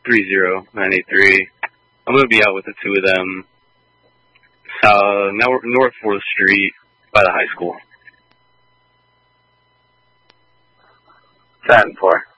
30983. I'm going to be out with the two of them. North 4th Street by the high school. 7-4.